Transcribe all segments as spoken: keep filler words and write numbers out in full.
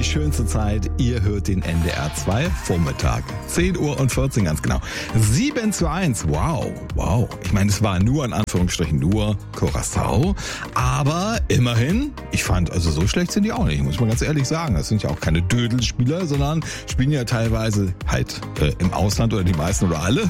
schönste Zeit. Ihr hört den N D R zwei Vormittag. zehn Uhr und vierzehn ganz genau. sieben zu eins. Wow, wow. Ich meine, es war nur in Anführungsstrichen nur Curaçao. Aber immerhin, ich fand, also so schlecht sind die auch nicht, muss man ganz ehrlich sagen. Das sind ja auch keine Dödelspieler, sondern spielen ja teilweise halt äh, im Ausland oder die meisten oder alle.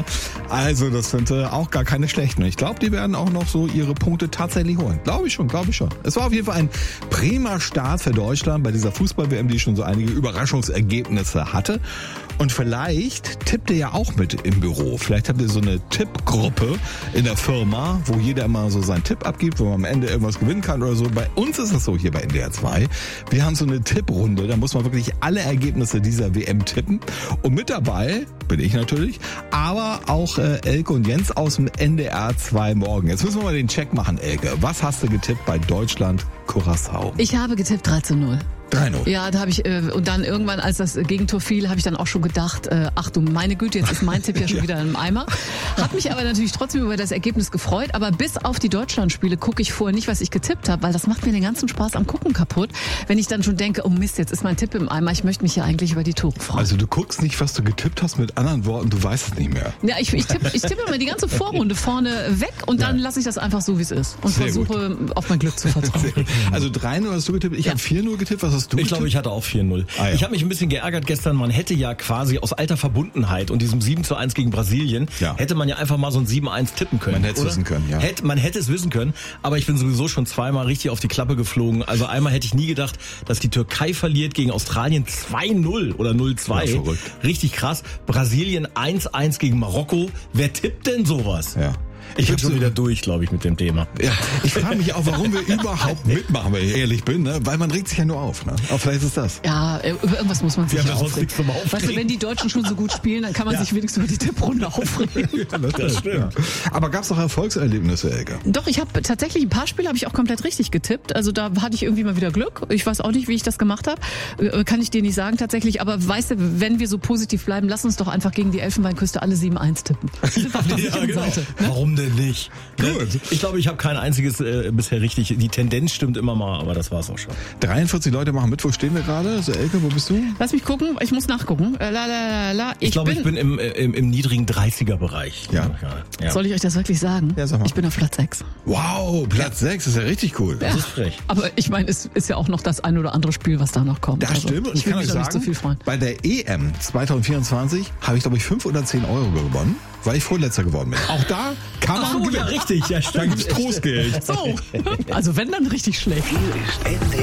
Also das sind äh, auch gar keine schlechten. Ich glaube, die werden auch noch so ihre Punkte tatsächlich holen. Glaube ich schon, glaube ich schon. Es war auf jeden Fall ein prima Start für Deutschland bei dieser Fußball-W M, die schon so einige Überraschungsergebnisse hatte. Und vielleicht tippt ihr ja auch mit im Büro. Vielleicht habt ihr so eine Tippgruppe in der Firma, wo jeder immer so seinen Tipp abgibt, wo man am Ende irgendwas gewinnen kann oder so. Bei uns ist es so hier bei N D R zwei. Wir haben so eine Tipprunde, da muss man wirklich alle Ergebnisse dieser W M tippen. Und mit dabei bin ich natürlich, aber auch äh, Elke und Jens aus dem N D R zwei Morgen. Jetzt müssen wir mal den Check machen, Elke. Was hast du getippt bei Deutschland Curaçao? Ich habe getippt drei zu null. drei null. Ja, da habe ich, äh, und dann irgendwann, als das Gegentor fiel, habe ich dann auch schon gedacht, äh, ach du meine Güte, jetzt ist mein Tipp ja schon wieder im Eimer. Hat mich aber natürlich trotzdem über das Ergebnis gefreut, aber bis auf die Deutschlandspiele gucke ich vorher nicht, was ich getippt habe, weil das macht mir den ganzen Spaß am Gucken kaputt, wenn ich dann schon denke, oh Mist, jetzt ist mein Tipp im Eimer, ich möchte mich ja eigentlich über die Tore freuen. Also du guckst nicht, was du getippt hast, mit anderen Worten, du weißt es nicht mehr. Ja, ich, ich tippe ich tippe immer die ganze Vorrunde vorne weg und dann ja. lasse ich das einfach so, wie es ist und Sehr versuche gut. auf mein Glück zu vertrauen. Also drei null hast du getippt, ich ja. habe vier null getippt, was hast du Ich getippt? glaube, ich hatte auch vier null. Ah, ja. Ich habe mich ein bisschen geärgert gestern, man hätte ja quasi aus alter Verbundenheit und diesem sieben zu eins gegen Brasilien, ja. hätte man ja einfach mal so ein sieben eins tippen können. Man hätte es wissen können, ja. Hätte, man hätte es wissen können, aber ich bin sowieso schon zweimal richtig auf die Klappe geflogen. Also einmal hätte ich nie gedacht, dass die Türkei verliert gegen Australien zwei null oder null zwei. Ja, verrückt. Richtig krass. Brasilien eins eins gegen Marokko. Wer tippt denn sowas? Ja. Ich bin schon wieder durch, glaube ich, mit dem Thema. Ja, ich frage mich auch, warum wir überhaupt mitmachen, wenn ich ehrlich bin, ne? Weil man regt sich ja nur auf. Ne? Aber vielleicht ist das. Ja, über irgendwas muss man sich ja, ja aufregen. Weißt du, wenn die Deutschen schon so gut spielen, dann kann man ja. sich wenigstens über die Tipprunde aufregen. Ja, das, das stimmt. Ja. Aber gab es doch Erfolgserlebnisse, Elke? Doch, ich habe tatsächlich ein paar Spiele habe ich auch komplett richtig getippt. Also da hatte ich irgendwie mal wieder Glück. Ich weiß auch nicht, wie ich das gemacht habe. Kann ich dir nicht sagen tatsächlich. Aber weißt du, wenn wir so positiv bleiben, lass uns doch einfach gegen die Elfenbeinküste alle sieben eins tippen. Sind auf der ja, sicheren genau. Seite. Ne? Warum denn nicht? Gut. Ich glaube, ich habe kein einziges äh, bisher richtig. Die Tendenz stimmt immer mal, aber das war's auch schon. dreiundvierzig Leute machen mit. Wo stehen wir gerade? So, Elke, wo bist du? Lass mich gucken. Ich muss nachgucken. La, la, la, la. Ich, ich glaube, ich bin im, im, im niedrigen dreißiger-Bereich. Ja. Ja. Soll ich euch das wirklich sagen? Ja, sag mal. Ich bin auf Platz sechs. Wow, Platz ja. sechs ist ja richtig cool. Ja. Das ist frech. Aber ich meine, es ist ja auch noch das ein oder andere Spiel, was da noch kommt. Das also, stimmt. Und ich, ich kann euch sagen, nicht so viel freuen. Bei der E M zwanzig vierundzwanzig habe ich, glaube ich, fünf oder zehn Euro gewonnen, weil ich Vorletzter geworden bin. Auch da kann man Ach so, ja, richtig. Ja, da gibt's Trostgeld. So, also wenn, dann richtig schlecht. Hier ist N D